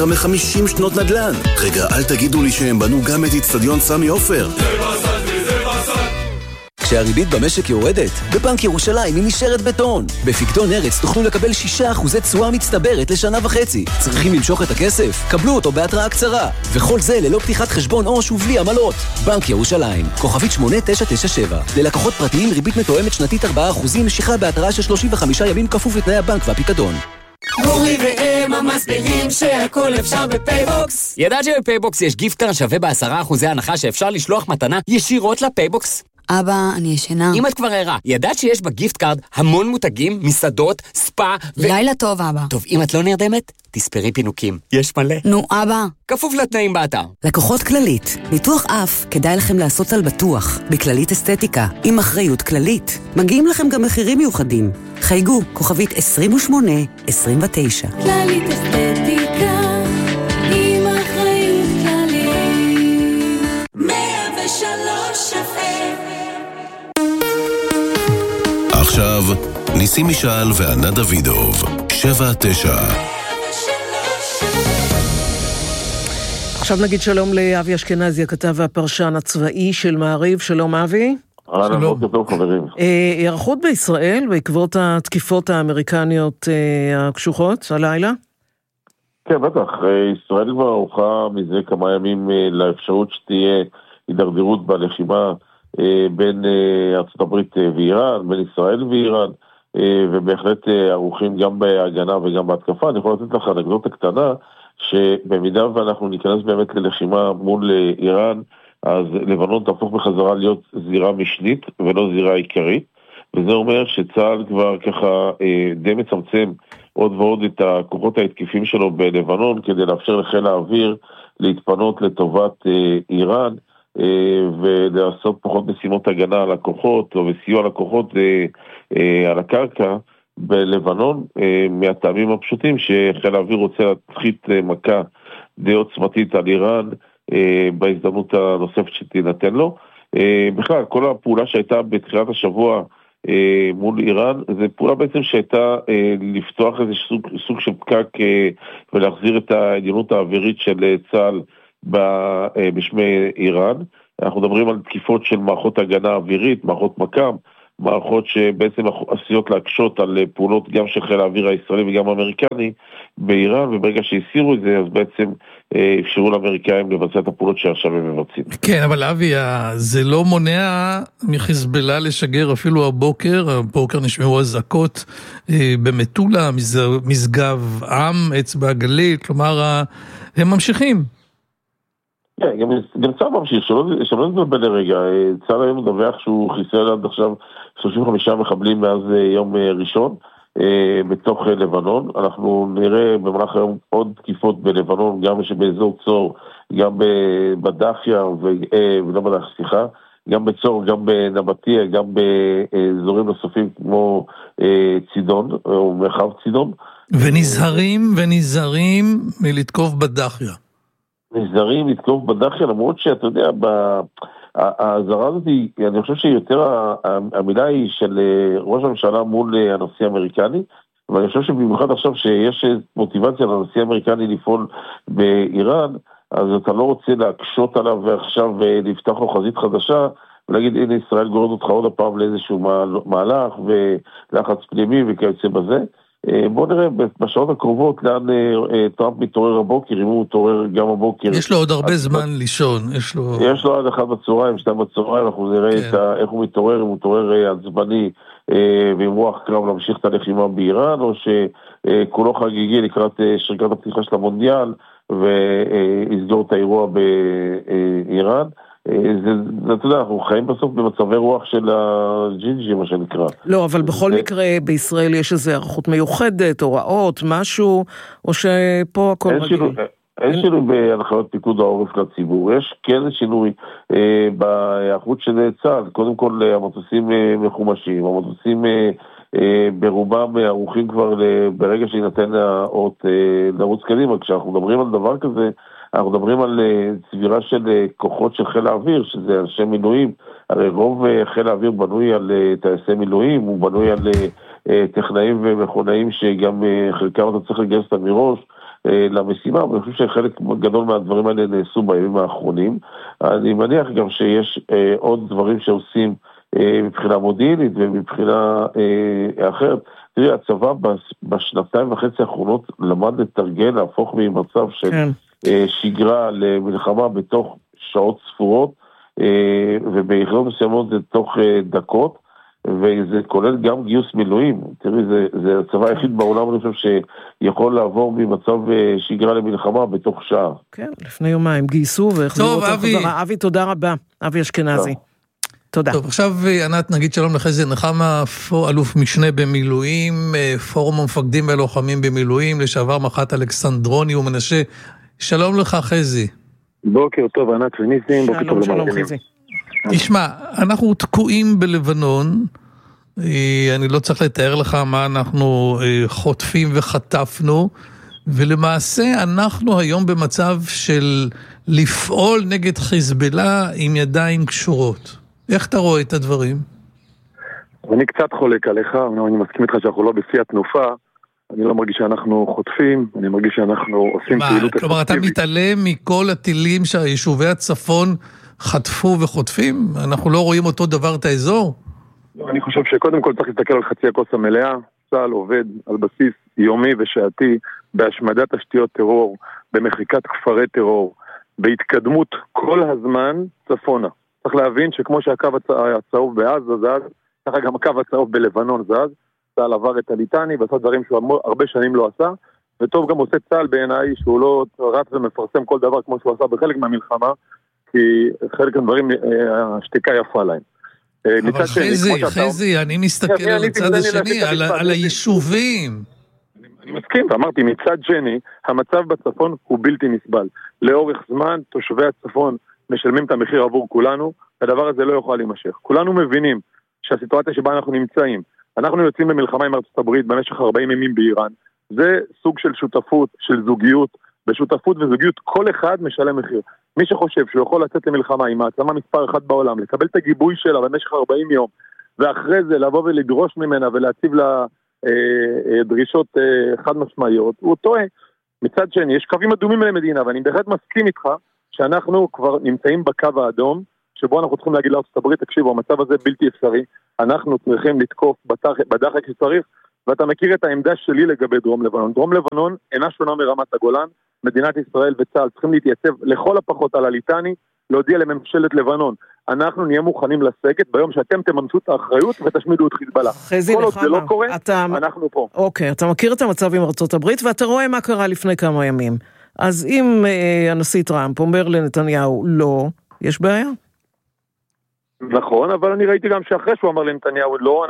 מ-50 שנות נדל"ן. רגע, אל תגידו לי שהם בנו גם את אצטדיון סמי עופר. כשהריבית במשק יורדת, בבנק ירושלים היא נשארת בטון. בפיקדון ארץ תוכלו לקבל 6% תשואה מצטברת לשנה וחצי. צריכים למשוך את הכסף? קבלו אותו בהתראה קצרה. וכל זה ללא פתיחת חשבון עו"ש ובלי עמלות. בנק ירושלים, כוכבית 8997. ללקוחות פרטיים ריבית מתואמת שנתית 4%, משיכה בהתראה של 35 ימים כפוף לתנאי הבנק והפיקדון. אורי ואמא מסבירים שהכל אפשר בפייבוקס. ידעת שבפייבוקס יש גיפט קארד שווה ב10% הנחה שאפשר לשלוח מתנה ישירות לפייבוקס? אבא, אני ישנה. אם את כבר ערה, ידעת שיש בגיפט קארד המון מותגים, מסעדות, ספא לילה טוב, אבא. טוב, אם את לא נרדמת, תספרי פינוקים. יש מלא. נו, אבא. כפוף לתנאים באתר. לקוחות כללית. ניתוח אף כדאי לכם לעשות על בטוח. בכללית אסתטיקה. עם אחריות כללית. מגיעים לכם גם מחירים מיוחדים. חייגו, כוכבית 2829. כללית אסתטיקה. עם אחריות כללית. 103 FM. עכשיו, ניסים משעל וענה דוידוב, 7-9. עכשיו נגיד שלום לאבי אשכנזי, הכתב והפרשן הצבאי של מעריב. שלום אבי. שלום. טוב חברים. היערכות בישראל בעקבות התקיפות האמריקניות הקשוחות הלילה? כן, בטח. ישראל כבר ערוכה מזה כמה ימים לאפשרות שתהיה הידרדרות בלחימה בין ארצות הברית ואיראן, בין ישראל ואיראן, ובהחלט ערוכים גם בהגנה וגם בהתקפה. אני יכול לתת לך אנקדוטה קטנה, שבמידה ואנחנו ניכנס באמת ללחימה מול איראן, אז לבנון תהפוך בחזרה להיות זירה משנית ולא זירה עיקרית, וזה אומר שצה"ל כבר ככה די מצמצם עוד ועוד את הכוחות ההתקיפים שלו בלבנון, כדי לאפשר לחיל האוויר להתפנות לטובת איראן, ולעשות פחות משימות הגנה על הכוחות, או וסיוע לכוחות על הקרקע בלבנון, מהטעמים הפשוטים שחיל האוויר רוצה להתחית מכה די עוצמתית על איראן, בהזדמנות הנוספת שתינתן לו. בכלל, כל הפעולה שהייתה בתחילת השבוע מול איראן, זה פעולה בעצם שהייתה לפתוח איזה סוג של פקק ולהחזיר את העליונות האווירית של צה"ל בשמי איראן. אנחנו מדברים על תקיפות של מערכות הגנה אווירית, מערכות מקם, מערכות שבעצם עשויות להקשות על פעולות גם של חיל האוויר הישראלי וגם האמריקני באיראן, וברגע שהסירו את זה, אז בעצם אפשרו לאמריקאים לבצע את הפעולות שעכשיו הם מבצעים. כן, אבל אבי, זה לא מונע מחיזבאללה לשגר אפילו הבוקר נשמעו אזעקות במטולה, משגב עם, אצבע הגליל, כלומר, הם ממשיכים. כן, גם צה"ל ממשיך, שלא נתבלבל לרגע, צה"ל היום מדווח שהוא חיסל עד עכשיו 35 מחבלים מאז יום ראשון בתוך לבנון. אנחנו נראה במהלך היום עוד תקיפות בלבנון, גם באזור צור, גם בדחיה, ולא בדחיה, סליחה, גם בצור, גם בנבטיה, גם באזורים נוספים כמו צידון, או מרחב צידון. ונזהרים מלתקוף בדחיה. נזהרים לתקוף בדחיה, למרות שאתה יודע, ההזרה הזאת, אני חושב שיותר המילה היא של ראש הממשלה מול הנשיא האמריקני, ואני חושב שבמיוחד עכשיו שיש מוטיבציה לנשיא האמריקני לפעול באיראן, אז אתה לא רוצה להקשות עליו ועכשיו לפתח לו חזית חדשה, ולהגיד הנה ישראל גורדת אותך עוד הפעם לאיזשהו מהלך ולחץ פנימי וכיוצא בזה. בואו נראה בשעות הקרובות לאן טראמפ מתעורר הבוקר, אם הוא מתעורר גם הבוקר. יש לו עוד הרבה זמן לישון. יש לו עד 1 בצהריים, 2 בצהריים, אנחנו נראה איך הוא מתעורר, אם הוא מתעורר עצבני ועם רוח קרב להמשיך את הלחימה באיראן, או שכולו חגיגי לקראת שריקת הפתיחה של המונדיאל ויסגור את האירוע באיראן. אתה יודע, אנחנו חיים בסוף במצבי רוח של הג'ינג'י, מה שנקרא. לא, אבל בכל מקרה בישראל יש איזו ערכות מיוחדת, הוראות, משהו, או שפה הכל רגיל? אין שינוי בהנחיות פיקוד העורף לציבור, יש כן שינוי בהיערכות של צה"ל. קודם כל המטוסים מחומשים, המטוסים ברובם ערוכים כבר ברגע שינתן האות לרוץ קדימה. כשאנחנו מדברים על דבר כזה, אנחנו מדברים על צבירה של כוחות של חיל האוויר, שזה אנשי מילואים. הרי רוב חיל האוויר בנוי על טייסי מילואים, הוא בנוי על טכנאים ומכונאים שגם חלקם אתה צריך לגייס אותם מראש, למשימה, ואני חושב שחלק גדול מהדברים האלה נעשו בימים האחרונים. אני מניח גם שיש עוד דברים שעושים מבחינה מודיעינית ומבחינה אחרת. תראי, הצבא בשנתיים וחצי האחרונות למד לתרגל, להפוך ממצב של שגרה למלחמה בתוך שעות ספורות, וביחידות מסוימות זה תוך דקות, וזה כולל גם גיוס מילואים. תראי, זה הצבא היחיד בעולם, אני חושב, שיכול לעבור ממצב שגרה למלחמה בתוך שעה. כן, לפני יומיים גייסו והחזירו אותם חזרה. אבי, תודה רבה. אבי אשכנזי. תודה. טוב, עכשיו ענת נגיד שלום לחזי נחמה, אלוף משנה במילואים, פורום המפקדים והלוחמים במילואים, לשעבר מח"ט אלכסנדרוני ומנשה. שלום לך חזי. בוקר טוב ענת וניסים, בוקר טוב למאזינים. תשמע, אנחנו תקועים בלבנון, אני לא צריך לתאר לך מה אנחנו חוטפים וחטפנו, ולמעשה אנחנו היום במצב של לפעול נגד חיזבאללה עם ידיים קשורות. איך אתה רואה את הדברים? אני קצת חולק עליך, אני מסכים איתך שאנחנו לא בשיא התנופה, אני לא מרגיש שאנחנו חוטפים, אני מרגיש שאנחנו עושים פעילות... כלומר, אתה מתעלם מכל הטילים שהיישובי הצפון חטפו וחוטפים? אנחנו לא רואים אותו דבר את האזור? אני חושב שקודם כל צריך להסתכל על חצי הכוס המלאה, צה"ל עובד על בסיס יומי ושעתי, בהשמדת תשתיות טרור, במחיקת כפרי טרור, בהתקדמות כל הזמן צפונה. צריך להבין שכמו שהקו הצהוב בעזה זז, ככה גם הקו הצהוב בלבנון זז, צה"ל עבר את הליטני ועשה דברים שהוא הרבה שנים לא עשה, וטוב גם עושה צה"ל בעיניי שהוא לא רץ ומפרסם כל דבר כמו שהוא עשה בחלק מהמלחמה, כי חלק מהדברים השתיקה יפה להם. אבל חזי, אני מסתכל על הצד השני, על היישובים. אני מסכים, ואמרתי, מצד שני, המצב בצפון הוא בלתי נסבל. לאורך זמן, תושבי הצפון משלמים את המחיר עבור כולנו, הדבר הזה לא יוכל להימשך. כולנו מבינים שהסיטואציה שבה אנחנו נמצאים, אנחנו יוצאים במלחמה עם ארצות הברית במשך 40 ימים באיראן, זה סוג של שותפות, של זוגיות, בשותפות וזוגיות כל אחד משלם מחיר. מי שחושב שהוא יכול לצאת למלחמה עם העצמה מספר 1 בעולם, לקבל את הגיבוי שלה במשך 40 יום, ואחרי זה לבוא ולדרוש ממנה ולהציב לה דרישות חד משמעיות, הוא טועה. מצד שני, יש קווים אדומים למדינה, ואני בהחלט מסכים איתך שאנחנו כבר נמצאים בקו האדום, שבו אנחנו צריכים להגיד לארצות הברית, תקשיבו, המצב הזה בלתי אפשרי, אנחנו צריכים לתקוף בדחק שצריך, ואתה מכיר את העמדה שלי לגבי דרום לבנון. דרום לבנון אינה שונה מרמת הגולן, מדינת ישראל וצה"ל צריכים להתייצב לכל הפחות על הליטני, להודיע לממשלת לבנון, אנחנו נהיה מוכנים לסגת ביום שאתם תממשו את האחריות ותשמידו את חיזבאללה. כל עוד זה לא קורה, אנחנו פה. אוקיי, אתה מכיר את המצב עם ארצות הברית, ואתה רואה מה קרה לפני כמה ימים. אז אם הנשיא טראמפ אומר לנתניהו לא, יש בעיה? נכון, אבל אני ראיתי גם שאחרי שהוא אמר לנתניהו לא,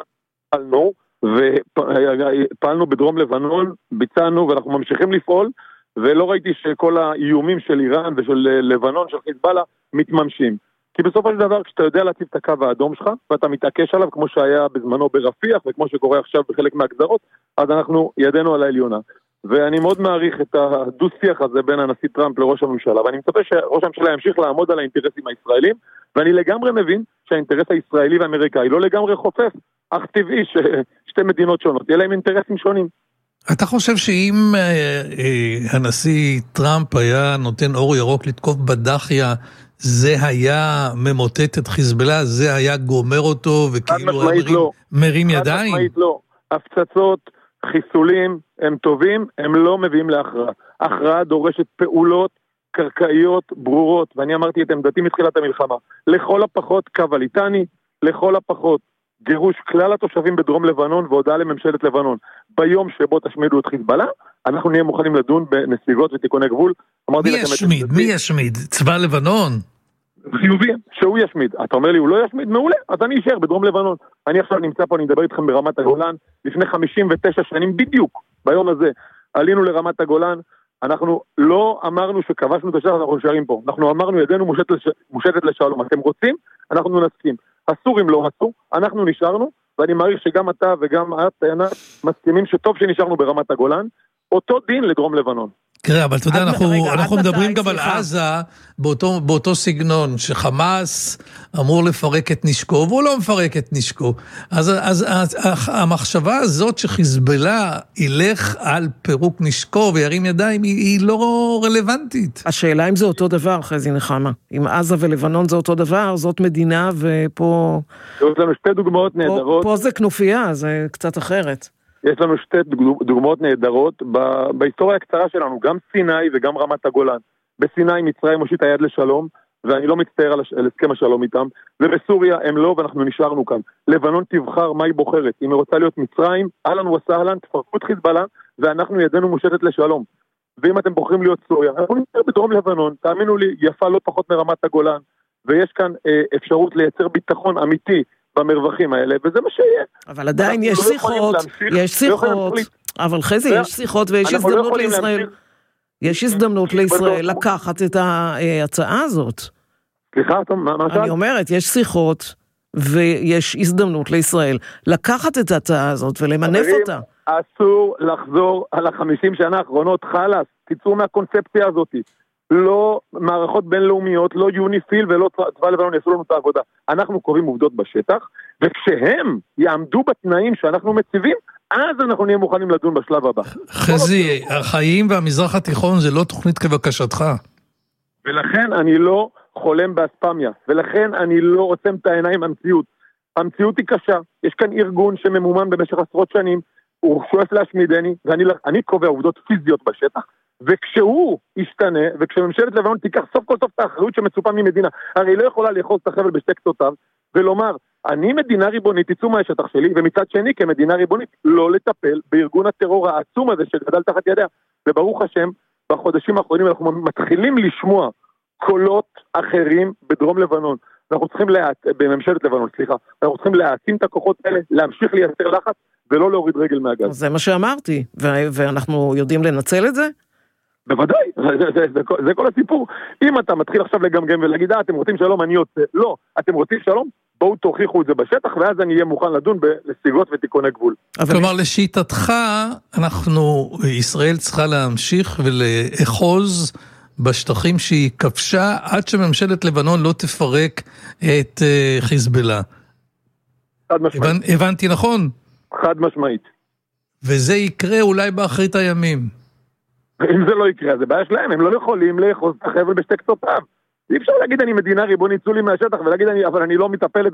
ופעלנו בדרום לבנון, ביצענו ואנחנו ממשיכים לפעול, ולא ראיתי שכל האיומים של איראן ושל לבנון, של חיזבאללה, מתממשים. כי בסופו של דבר, כשאתה יודע להציב את הקו האדום שלך, ואתה מתעקש עליו, כמו שהיה בזמנו ברפיח, וכמו שקורה עכשיו בחלק מהגזרות, אז אנחנו ידנו על העליונה. ואני מאוד מעריך את הדו-שיח הזה בין הנשיא טראמפ לראש הממשלה, ואני מצפה שראש הממשלה ימשיך לעמוד על האינטרסים הישראלים, ואני לגמרי מבין שהאינטרס הישראלי והאמריקאי לא לגמרי חופף, אך טבעי ששתי מדינות שונות, יהיה להם אינטרסים שונים. אתה חושב שאם הנשיא טראמפ היה נותן אור ירוק לתקוף בדחיה, זה היה ממוטט את חיזבאללה, זה היה גומר אותו וכאילו מרים ידיים? משמעית לא. הפצצות, חיסולים, הם טובים, הם לא מביאים להכרעה. הכרעה דורשת פעולות קרקעיות ברורות, ואני אמרתי את עמדתי מתחילת המלחמה. לכל הפחות קו הליטני, לכל הפחות גירוש כלל התושבים בדרום לבנון והודעה לממשלת לבנון. ביום שבו תשמידו את חיזבאללה, אנחנו נהיה מוכנים לדון בנסיגות ותיקוני גבול. מי ישמיד? מי ישמיד? צבא לבנון? חיובי, שהוא ישמיד. אתה אומר לי, הוא לא ישמיד? מעולה, אז אני אשאר בדרום לבנון. אני עכשיו נמצא פה, אני מדבר איתכם ברמת הגולן, לפני 59 שנים בדיוק, ביום הזה, עלינו לרמת הגולן, אנחנו לא אמרנו שכבשנו את השטח, אנחנו נשארים פה. אנחנו אמרנו, ידנו מושטת לשלום. אתם רוצים? אנחנו נסכים. הסורים לא רצו, אנחנו נשארנו, ואני מעריך שגם אתה וגם את, מסכימים שטוב שנשארנו ברמת הגולן, אותו דין לדרום לבנון. תראה, אבל אתה יודע, אנחנו מדברים גם על עזה באותו סגנון, שחמאס אמור לפרק את נשקו, והוא לא מפרק את נשקו. אז המחשבה הזאת שחיזבאללה ילך על פירוק נשקו וירים ידיים, היא לא רלוונטית. השאלה אם זה אותו דבר, חזי נחמה. אם עזה ולבנון זה אותו דבר, זאת מדינה, ופה... יש לנו שתי דוגמאות נהדרות. פה זה כנופיה, זה קצת אחרת. יש לנו שתי דוגמאות נהדרות בהיסטוריה הקצרה שלנו, גם סיני וגם רמת הגולן. בסיני מצרים מושיט היד לשלום, ואני לא מצטער על הסכם השלום איתם, ובסוריה הם לא, ואנחנו נשארנו כאן. לבנון תבחר מה היא בוחרת. אם היא רוצה להיות מצרים, אהלן וסהלן, תפרקו את חיזבאללה, ואנחנו ידנו מושטת לשלום. ואם אתם בוחרים להיות סוריה, אנחנו נשאר בדרום לבנון, תאמינו לי, יפה לא פחות מרמת הגולן, ויש כאן אפשרות לייצר ביטחון אמיתי במרווחים האלה, וזה מה שיהיה. אבל עדיין יש שיחות, אבל חזי, יש שיחות ויש הזדמנות לישראל. יש הזדמנות לישראל לקחת את ההצעה הזאת. סליחה, מה שאל? אני אומרת, יש שיחות ויש הזדמנות לישראל לקחת את ההצעה הזאת ולמנף אותה. אסור לחזור על 50 שנה האחרונות, חלאס, תצאו מהקונספציה הזאת. לא מערכות בינלאומיות, לא יוניפיל ולא צבא לבנון יעשו לנו את העבודה. אנחנו קוראים עובדות בשטח, וכשהם יעמדו בתנאים שאנחנו מציבים, אז אנחנו נהיה מוכנים לדון בשלב הבא. חזי, החיים והמזרח התיכון זה לא תוכנית כבקשתך. ולכן אני לא חולם באספמיה, ולכן אני לא עוצם את העיניים מהמציאות. המציאות היא קשה, יש כאן ארגון שממומן במשך עשרות שנים, הוא שואף להשמידני, ואני קובע עובדות פיזיות בשטח, וכשהוא ישתנה, וכשממשלת לבנון תיקח סוף כל סוף את האחריות שמצופה ממדינה, הרי לא יכולה לאחוז את החבל בשתי קצותיו, ולומר, אני מדינה ריבונית, תצאו מהשטח שלי, ומצד שני, כמדינה ריבונית, לא לטפל בארגון הטרור העצום הזה שגדל תחת ידיה. וברוך השם, בחודשים האחרונים אנחנו מתחילים לשמוע קולות אחרים בדרום לבנון. אנחנו צריכים בממשלת לבנון, אנחנו צריכים להעצים את הכוחות האלה, להמשיך לייצר לחץ, ולא להוריד רגל מהגז. זה מה שאמרתי, ואנחנו יודעים לנצל את זה? בוודאי, זה כל הסיפור. אם אתה מתחיל עכשיו לגמגם ולהגיד, אתם רוצים שלום, אני יוצא. לא, אתם רוצים שלום, בואו תוכיחו את זה בשטח, ואז אני אהיה מוכן לדון בנסיגות ותיקוני גבול. כלומר, לשיטתך, ישראל צריכה להמשיך ולאחוז בשטחים שהיא כבשה, עד שממשלת לבנון לא תפרק את חיזבאללה. חד משמעית. הבנתי נכון? חד משמעית. וזה יקרה אולי באחרית הימים. אם זה לא יקרה, זה בעיה שלהם, הם לא יכולים לאחוז את החבל בשתי קצותיו. אי אפשר להגיד אני מדינה ריבונית, צאו לי מהשטח, ולהגיד אבל אני לא מטפלת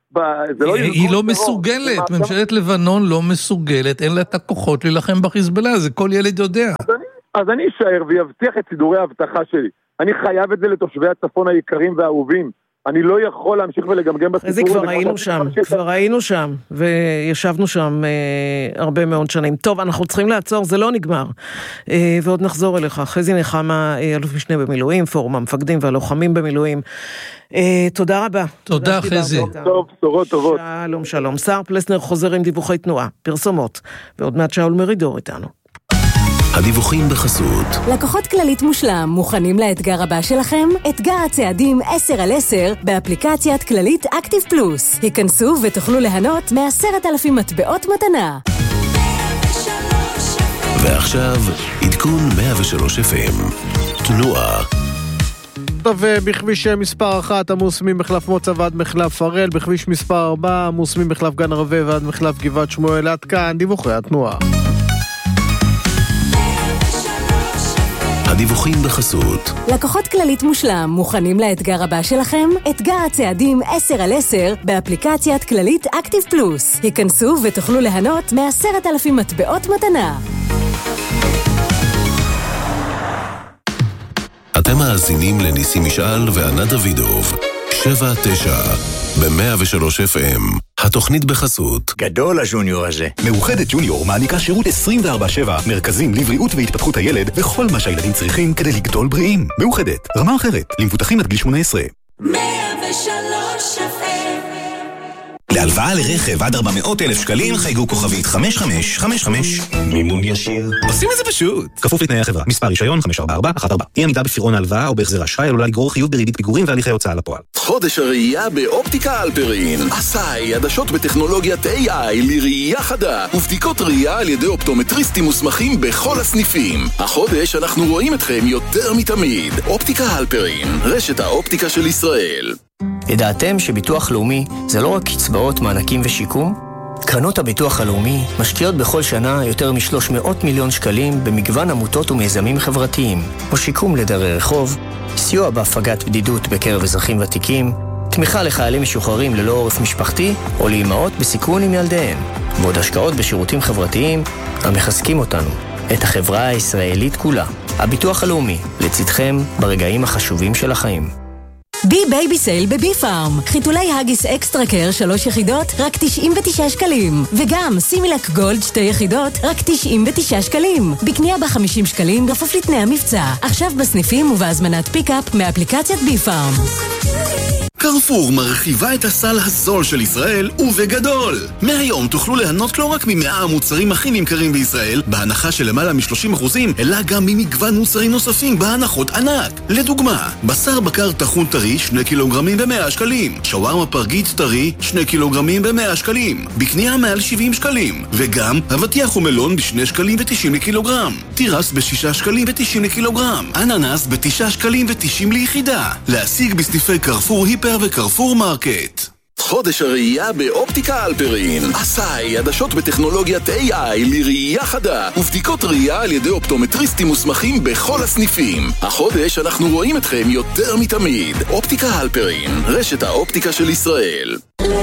היא לא מסוגלת, ממשלת לבנון לא מסוגלת, אין לה את הכוחות להילחם בחיזבאללה, זה כל ילד יודע. אז אני אשאר ויבטיח את סידורי ההבטחה שלי. אני חייב את זה לתושבי הצפון היקרים והאהובים. אני לא יכול להמשיך ולגמגם בסיפור. איזה כבר היינו שם, וישבנו שם הרבה מאוד שנים. טוב, אנחנו צריכים לעצור, זה לא נגמר. ועוד נחזור אליך. חזי נחמה, אלוף משנה במילואים, פורום המפקדים והלוחמים במילואים. תודה רבה. תודה חזי. טוב, בשורות טובות. שלום, שלום. שר פלסנר חוזר עם דיווחי תנועה, פרסומות, ועוד מעט שאול מרידור איתנו. הדיווחים בחסות. לקוחות כללית מושלם, מוכנים לאתגר הבא שלכם? אתגר הצעדים 10/10 באפליקציית כללית אקטיב פלוס. היכנסו ותוכלו ליהנות מ10,000 מטבעות מתנה. ועכשיו, עדכון 103 FM. תנועה. טוב, בכביש מספר 1 עמוס ממחלף מוצא ועד מחלף הראל, בכביש מספר 4 עמוס ממחלף גן ערבי ועד מחלף גבעת שמואל. עד כאן דיווחי התנועה. הדיווחים בחסות. לקוחות כללית מושלם, מוכנים לאתגר הבא שלכם? אתגר הצעדים 10/10 באפליקציית כללית אקטיב פלוס. היכנסו ותוכלו ליהנות מ10,000 מטבעות מתנה. אתם מאזינים לניסים משעל וענת דוידוב. 7-9 ב-103 FM. התוכנית בחסות. גדול הג'וניור הזה. מאוחדת ג'וניור מעניקה שירות 24/7, מרכזים לבריאות והתפתחות הילד וכל מה שהילדים צריכים כדי לגדול בריאים. מאוחדת, רמה אחרת, למבוטחים עד גיל 18. 103 FM להלוואה לרכב עד 400,000 שקלים חייגו כוכבית 5555. מימון ישיר. עושים את זה פשוט. כפוף לתנאי החברה. מספר רישיון 54414. אי עמידה בפירעון ההלוואה או בהחזר אשראי עלולה לגרור חיוב בריבית פיגורים והליכי הוצאה לפועל. חודש הראייה באופטיקה אלפרין. עשאי, עדשות בטכנולוגיית AI לראייה חדה ובדיקות ראייה על ידי אופטומטריסטים מוסמכים בכל הסניפים. החודש אנחנו רואים אתכם יותר מתמיד. אופטיקה אלפרין, רשת האופטיקה של ישראל. ידעתם שביטוח לאומי זה לא רק קצבאות, מענקים ושיקום? קרנות הביטוח הלאומי משקיעות בכל שנה יותר מ-300 מיליון שקלים במגוון עמותות ומיזמים חברתיים, או שיקום לדרי רחוב, סיוע בהפגת בדידות בקרב אזרחים ותיקים, תמיכה לחיילים משוחררים ללא עורף משפחתי, או לאימהות בסיכון עם ילדיהן, ועוד השקעות בשירותים חברתיים המחזקים אותנו, את החברה הישראלית כולה. הביטוח הלאומי, לצדכם ברגעים החשובים של החיים. בי בייבי סייל בבי פארם. חיתולי הגיס אקסטרה קר 3 יחידות, רק 99 שקלים. וגם סימילק גולד 2 יחידות, רק 99 שקלים. בקנייה ב50 שקלים, גפוף לתנאי המבצע. עכשיו בסניפים ובהזמנת פיקאפ מאפליקציית בי פארם. קרפור מרחיבה את הסל הזול של ישראל ובגדול. מהיום תוכלו ליהנות לא רק מ100 המוצרים הכי נמכרים בישראל, בהנחה של למעלה מ-30%, אלא גם ממגוון מוצרים נוספים בהנחות ענק. לדוגמה, בשר בקר טחון טרי 2 קילוגרמים ב100 שקלים, שווארמה פרגית טרי 2 קילוגרמים ב100 שקלים, בקנייה מעל 70 שקלים, וגם אבטיח ומלון ב2 שקלים ו90 לקילוגרם, תירס ב6 שקלים ו90 לקילוגרם, אננס ב9 שקלים ו90 ליחידה. להשיג בסניפי קרפור היפר וקרפור מרקט. חודש הראייה באופטיקה אלפרין. עשאי, עדשות בטכנולוגיית AI לראייה חדה ובדיקות ראייה על ידי אופטומטריסטים מוסמכים בכל הסניפים. החודש אנחנו רואים אתכם יותר מתמיד. אופטיקה אלפרין, רשת האופטיקה של ישראל.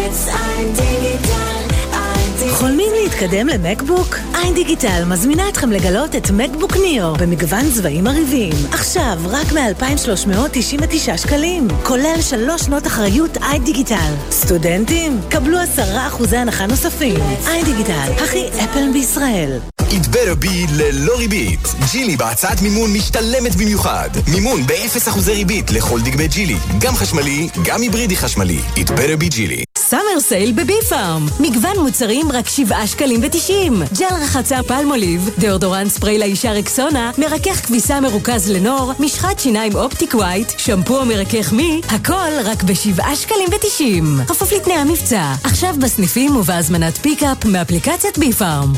חולמים להתקדם למקבוק? איין דיגיטל מזמינה אתכם לגלות את מקבוק ניאו במגוון צבעים עריבים. עכשיו רק מ-2,399 שקלים, כולל 3 שנות אחריות איין דיגיטל. סטודנטים, קבלו 10% הנחה נוספים. איין דיגיטל, הכי אפל בישראל. It better be ללא ריבית. ג'ילי בהצעת מימון משתלמת במיוחד. מימון ב-0% ריבית לכל דגמי ג'ילי. גם חשמלי, גם היברידי חשמלי. It better be ג'ילי. סאמר סייל בבי פארם. מגוון מוצרים רק 7 שקלים ו90. ג'ל רחצה פלמוליב, דאודורנט ספרי לאישה רקסונה, מרכך כביסה מרוכז לנור, משחת שיניים אופטיק ווייט, שמפו מרכך מי, הכל רק ב7 שקלים ו90. כפוף לתנאי המבצע. עכשיו בסניפים ובהזמנת פיקאפ מאפליקציית בי פארם.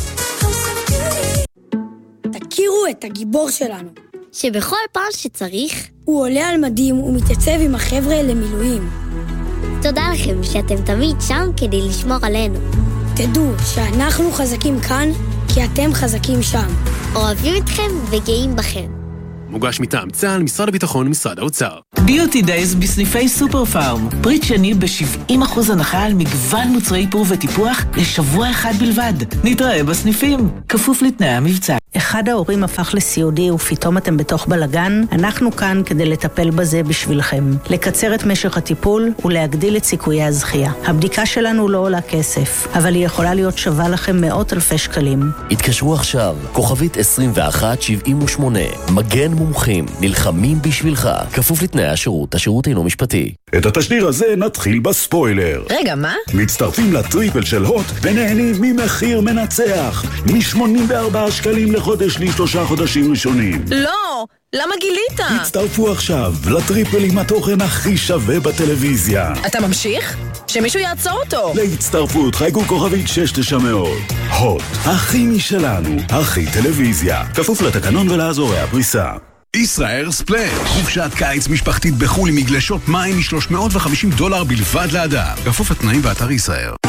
תכירו את הגיבור שלנו, שבכל פעם שצריך הוא עולה על מדים ומתייצב עם החבר'ה למילואים. תודה לכם שאתם תמיד שם כדי לשמור עלינו. תדעו שאנחנו חזקים כאן כי אתם חזקים שם. אוהבים אתכם וגאים בכם. מוגש מטעם צה"ל, משרד הביטחון, משרד האוצר. ביוטי דייז בסניפי סופר פארם. פריט שני ב-70% הנחה על מגוון מוצרי איפור וטיפוח לשבוע אחד בלבד. נתראה בסניפים, כפוף לתנאי המבצע. אחד ההורים הפך לסיעודי ופתאום אתם בתוך בלגן, אנחנו כאן כדי לטפל בזה בשבילכם. לקצר את משך הטיפול ולהגדיל את סיכויי הזכייה. הבדיקה שלנו לא עולה כסף, אבל היא יכולה להיות שווה לכם מאות אלפי שקלים. התקשרו עכשיו, כוכבית 2178, מגן מומחים, נלחמים בשבילך, כפוף לתנאי השירות, השירות אינו משפטי. את התשדיר הזה נתחיל בספוילר. רגע, מה? מצטרפים לטריפל של הוט ונהנים ממחיר מנצח, מ-84 שקלים לחודש ל3 חודשים ראשונים. לא! למה גילית? הצטרפו עכשיו לטריפל עם התוכן הכי שווה בטלוויזיה. אתה ממשיך? שמישהו יעצור אותו. להצטרפות חייגו כוכבית 6900. הוט, הכי משלנו, הכי טלוויזיה. כפוף לתקנון ולאזורי הפריסה. ישראל ספלאש, חופשת קיץ משפחתית בחול עם מגלשות מים $350 בלבד לאדם. כפוף לתנאים באתר ישראל.